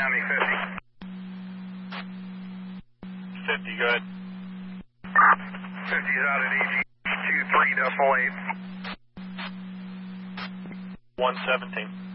Miami 50. 50, good. 50's out at AG 23.8. 117.